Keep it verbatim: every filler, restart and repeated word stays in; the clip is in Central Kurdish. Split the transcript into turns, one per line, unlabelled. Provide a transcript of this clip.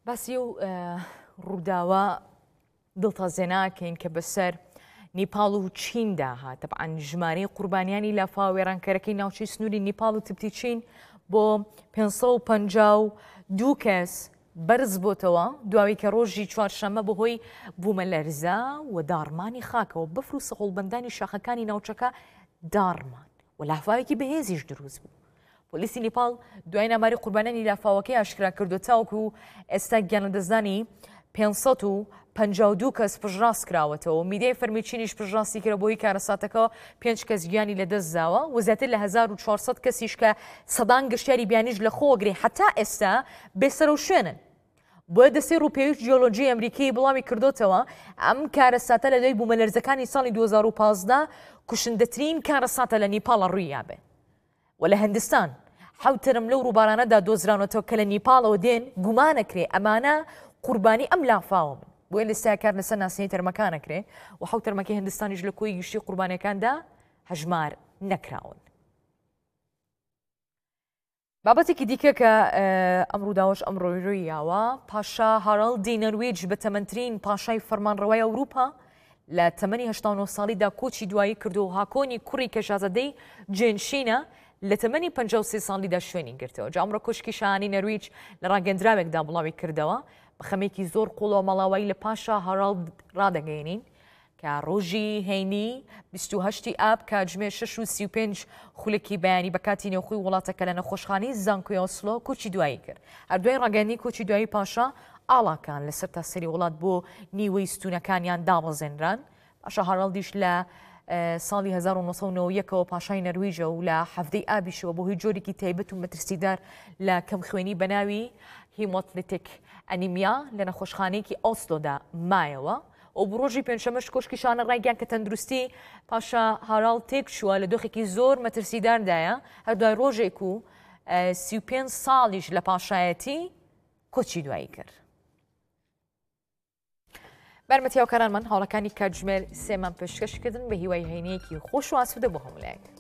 باسی و ڕووداوە دڵتەزێناکەین کە بەسەر نیپاڵ و چیندا هات. طبعاً ژمارەی قوربانیانی لافاوە وێرانکەرەکەی ناوچەی سنووری نیپاڵ و تبتی چین بۆ پێنج سەد و پەنجاو و دوو کەس بەرز بۆتەوە دواوی کە ڕۆژی چوارشەممە بەهۆی بوومە لەرزە و داڕمانی خاکەوە بەفر و سەهۆڵبەندانی شاخەکانی ناوچەکە داڕمان و لافاوێکی بەهێزیش دروست بوو. پۆلیسی نیپاڵ دوای ناماری قوربانیانی لافاوەکەی ئاشکرا کردو تاوەکو ئێستا گیانەدەستدانی پێنج سەد و پەنجاو و دوو کەس پژڕاست کراوەتەوە. میدیای فەرمی چینیش پژڕاستی کرا بۆی کارەساتەکە پێنج کەس گیانی لەدەست داوە و زیاتر لە هەزار و چوارسەد کەسیش کە سەدان گەشتیاری بیانیش لە خۆگری حتا ئێستا بێسەرە و شوێنن. بۆیە دەستەی ڕووپێویست جیۆلۆجی ئەمریکی بڵاوی کردوتەوە ئەم کارەساتە لە دوای بوومەلەرزەکانی ساڵی دوو هەزار و پانزدە کوشندەترین کارەساتە لە نیپاڵە ڕووی یابێ. و لە هەندستان حەوت تەرم لەو ڕووبارانەدا دۆزرانەوە کە لە نیپاڵەوە دێن گومانەکرێ ئەمانە قوربانی ئەم لافاوە بن. بۆیە لەستای کار لەسەر ناسینەی تەرمەکانەکرێ و حەوت تەرمەکەی هەندستانیش لە کۆی گشتی قوربانیەکاندا هەژمار نەکراون. بابەتێکی دیکە کە ئەم ڕووداوەش ئەم ڕۆیڕۆی یاوە پاشا هارالدی نەروێج بە تەمەنترین پاشای فەرمانڕەوای ئەوروپا لە تەمەنی هەشتا و نۆ ساڵیدا کۆچی دوایی کردو و هاکۆنی کوڕی کە شازادەی جێنشینە لە تەمەنی پەنجا و سێ ساڵیدا شوێنی گرتەوە. جا ئەمڕۆ کۆشکی شایانی نەرویج لە ڕاگەندراوێکدا بڵاوی کردەوە بە خەمێکی زۆر قوڵەوە مەڵاوایی لە پاشا هارالد ڕادەگەێنین کە ڕۆژی هەینی بیست و هەشتی ئاب کاتژمێر شەش و سی و پێنج خولێکی بەیانی بە کاتی نێوخۆی وڵاتەکە لە نەخۆشخانەی زانکۆی ئۆسلۆ کۆچی دوایی کرد. هەردوای ڕاگەاندنی کۆچی دوایی پاشا ئاڵاکان لەسەر تاسەری وڵات بۆ نیوەی ستوونەکانیان دابەزێنران. پاشا هارالدیش لە ساڵی هەزار و نۆ سەد و نۆ و یەکەوە پاشای نەرویجە و لە هەفتەی ئابیشەوە بۆ هۆی جۆرێکی تایبەت و مەترسیدار لە کەم خوێنی بەناوی هیمۆتلیتیک ئەنیمیا لە نەخۆشخانەیەکی ئۆسلۆدا مایەوە و بۆ ڕۆژی پێنجشەمەش کۆشکی شانە ڕایگەیان کە تەندروستی پاشا هاراڵد تێک چووە لە دۆخێکی زۆر مەترسیداردایە هەردوای ڕۆژێک و سی و پێنج ساڵیش لە پاشایەتی کۆچی دوایی کرد. بەرمەتیاوکارانمان هاوڵەکانی کاتژمێر سێمان پێشکەشکردن بە هیوای هەینەیەکی خۆش و ئاسوودە بۆ هەمولایەک.